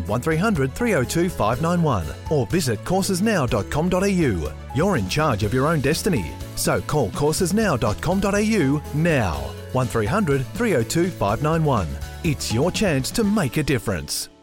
1300 302 591 or visit coursesnow.com.au. You're in charge of your own destiny. So call coursesnow.com.au now. 1300 302 591. It's your chance to make a difference.